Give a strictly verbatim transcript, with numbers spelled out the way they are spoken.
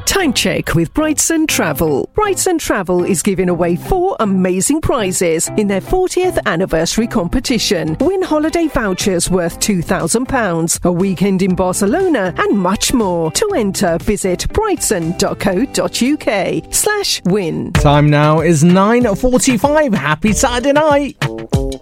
Time check with Brightson Travel. Brightson Travel is giving away four amazing prizes in their fortieth anniversary competition. Win holiday vouchers worth two thousand pounds, a weekend in Barcelona, and much more. To enter, visit brightson.co.uk slash win. Time now is nine forty-five. Happy Saturday night.